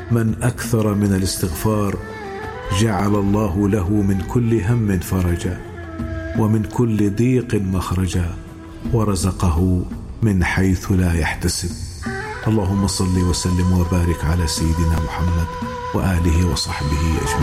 من أكثر من الاستغفار جعل الله له من كل هم فرجا ومن كل ضيق مخرجا ورزقه من حيث لا يحتسب. اللهم صل وسلم وبارك على سيدنا محمد وآله وصحبه أجمعين.